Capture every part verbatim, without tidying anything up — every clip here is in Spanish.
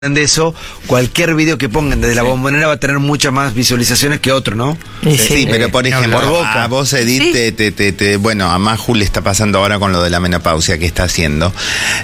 de eso, cualquier video que pongan desde la Bombonera va a tener muchas más visualizaciones que otro, ¿no? Sí, sí, sí, pero por ejemplo, por Boca. a vos, Edith, ¿sí? te, te, te, te, bueno, a Maju le está pasando ahora con lo de la menopausia que está haciendo.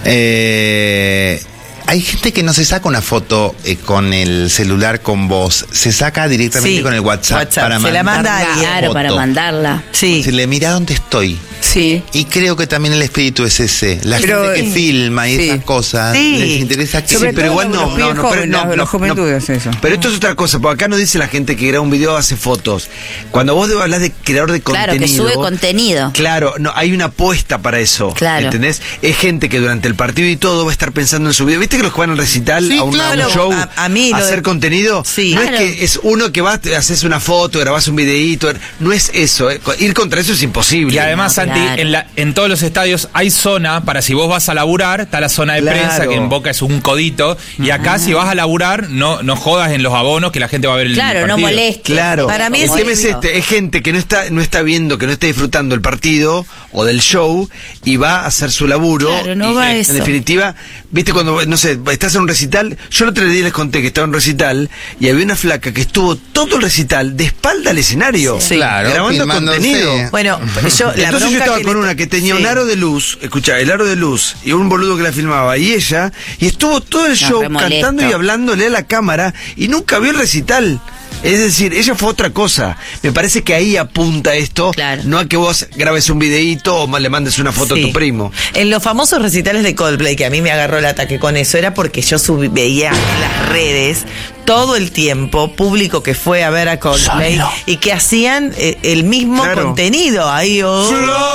Eh... Hay gente que no se saca una foto eh, con el celular con vos, se saca directamente sí, con el WhatsApp, WhatsApp. para se la manda a alguien. Claro, para mandarla. Sí. Se le mira dónde estoy. Sí. Y creo que también el espíritu es ese. La pero, gente que sí, filma y sí. esas cosas, sí. les interesa que... Sí, pero igual no, no, no, pero, no, no, los juventudes, no, eso. Pero esto es otra cosa, porque acá no dice la gente que graba un video hace fotos. Cuando vos hablas de creador de claro, contenido... Claro, que sube contenido. Claro, no, hay una apuesta para eso. Claro. ¿Entendés? Es gente que durante el partido y todo va a estar pensando en su video. ¿Viste que los que van al recital sí, a, un, claro, a un show, a, a, mí a hacer de... contenido? Sí. No claro. es que es uno que va, haces una foto, grabás un videíto, no es eso. Eh. Ir contra eso es imposible. Y además, no, Santi, claro. en, la, en todos los estadios hay zona para si vos vas a laburar, está la zona de claro. prensa, que en Boca es un codito, y acá ah. si vas a laburar, no, no jodas en los abonos que la gente va a ver el claro, partido. Claro, no molestes. Claro. Para mí el tema es este, es gente que no está, no está viendo, que no está disfrutando el partido o del show y va a hacer su laburo. Claro, no y, va en eso. definitiva, viste cuando, no sé, estás en un recital, yo el otro día les conté que estaba en un recital y había una flaca que estuvo todo el recital de espalda al escenario. Sí, claro. Grabando contenido. Bueno, yo, la entonces yo estaba con le... una que tenía sí. un aro de luz, escuchá, el aro de luz y un boludo que la filmaba y ella, y estuvo todo el show no, cantando y hablándole a la cámara y nunca vio el recital. Es decir, ella fue otra cosa. Me parece que ahí apunta esto, claro. no a que vos grabes un videíto o le mandes una foto sí. a tu primo. En los famosos recitales de Coldplay, que a mí me agarró el ataque con eso, era porque yo subí, veía en las redes todo el tiempo público que fue a ver a Coldplay Solo. y que hacían eh, el mismo claro. contenido. Ahí, oh,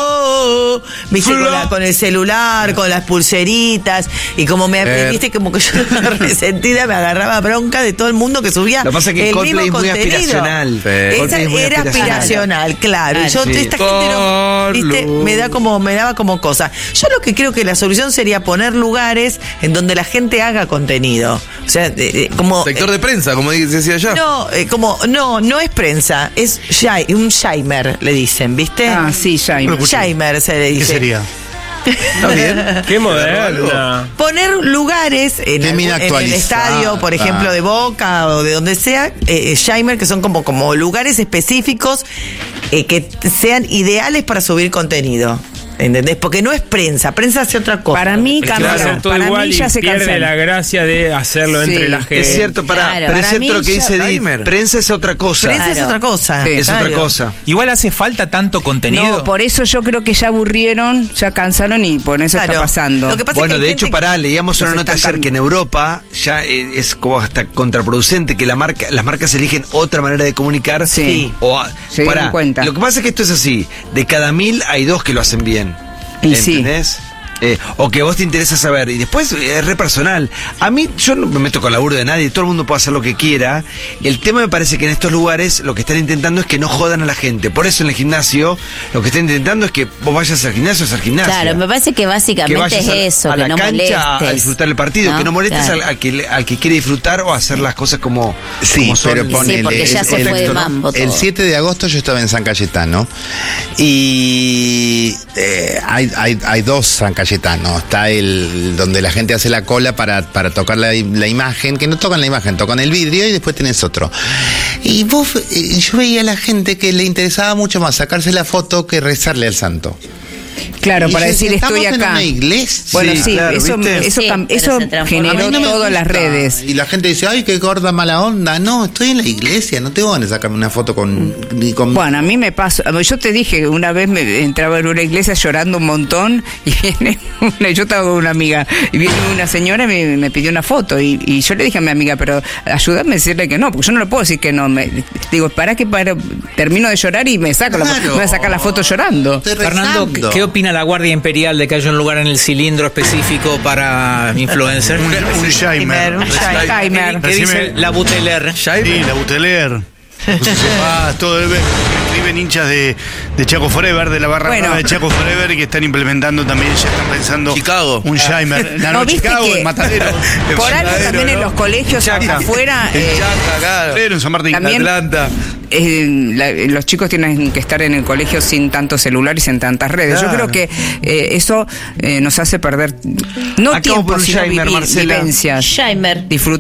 oh, viste, con, la, con el celular, con las pulseritas, y como me eh. viste, como que yo resentida me agarraba bronca de todo el mundo que subía. Lo que pasa es que el Coldplay mismo es muy contenido. aspiracional. Sí. Esa es muy era aspiracional, aspiracional claro. claro. Y yo, sí. esta gente no, viste, me da como, me daba como cosa. Yo lo que creo que la solución sería poner lugares en donde la gente haga contenido. O sea, eh, como sector de prensa, como decía allá. No, eh, como, no, no es prensa, es shai, un shimer, le dicen, ¿viste? Ah, sí, shimer. Shimer se le dice. ¿Qué sería? ¿Está bien? Qué moderna. Poner lugares en, el, en el estadio, por ejemplo, ah. de Boca o de donde sea, eh, shimer, que son como, como lugares específicos eh, que sean ideales para subir contenido. ¿Entendés? Porque no es prensa, prensa hace otra cosa. Para mí cambia, claro, para mí ya se pierde cancela. la gracia de hacerlo sí. entre la gente. Es cierto, para, claro, pero para es cierto lo que dice Edith, prensa es otra cosa. Prensa claro. es otra cosa. Sí, es claro. otra cosa. Igual hace falta tanto contenido. No, por eso yo creo que ya aburrieron, ya cansaron y por eso claro. está pasando. Lo que pasa bueno, es que de hecho, pará, leíamos una nota ayer que en Europa ya es como hasta contraproducente que la marca, las marcas eligen otra manera de comunicar. Sí. O, se dieron cuenta. Lo que pasa es que esto es así, de cada mil hay dos que lo hacen bien. Y ¿entendés? Sí. Eh, o que vos te interesa saber. Y después es re personal. A mí, yo no me meto con laburo de nadie, todo el mundo puede hacer lo que quiera. El tema me parece que en estos lugares lo que están intentando es que no jodan a la gente. Por eso en el gimnasio lo que están intentando es que vos vayas al gimnasio, es al gimnio. Claro, me parece que básicamente que es a, eso, a que la no cancha molestes. a disfrutar el partido, ¿no? que no molestes claro. al, al, que, al que quiere disfrutar o hacer las cosas como, sí, como son. Pero ponele, sí, porque ya el, se el, fue de mambo todo. El siete de agosto yo estaba en San Cayetano y eh, hay, hay, hay dos San Cayetano. Está el donde la gente hace la cola para, para tocar la, la imagen, que no tocan la imagen, tocan el vidrio y después tenés otro. Y vos, eh, yo veía a la gente que le interesaba mucho más sacarse la foto que rezarle al santo. Claro, y para decir estoy acá. En una iglesia. Bueno, sí, sí claro, eso, eso, sí, eso generó no todas las redes. Y la gente dice, ay, qué gorda mala onda. No, estoy en la iglesia, no tengo ganas de sacarme una foto con, con... Bueno, a mí me pasó, yo te dije, una vez me entraba en una iglesia llorando un montón y viene una, yo estaba con una amiga y viene una señora y me, me pidió una foto y, y yo le dije a mi amiga, pero ayúdame a decirle que no, porque yo no le puedo decir que no. Me, digo, para que para, termino de llorar y me saco, claro, la, me voy a sacar la foto llorando. Fernando, ¿qué, ¿qué opina la Guardia Imperial de que haya un lugar en el cilindro específico para influencers? Un, un Shimer. Un Shimer. ¿Qué dice la Buteler? Sí, la Buteler. Ah, todo el... viven hinchas de, de Chaco Forever, de la barra Bueno. de Chaco Forever, y que están implementando también, ya están pensando Chicago. un Shimer. No, No, no, viste Chicago, que en Matadero. En por algo Matadero, también en ¿no? los colegios Chaca. afuera En eh, Chaca, claro. Matadero, en San Martín. También- Atlanta. eh, la- los chicos tienen que estar en el colegio sin tanto celular y sin tantas redes. Claro. Yo creo que eh, eso eh, nos hace perder no Acabo tiempo, por un sino Shimer, vivir Marcela. vivencias. Shimer. Disfrutar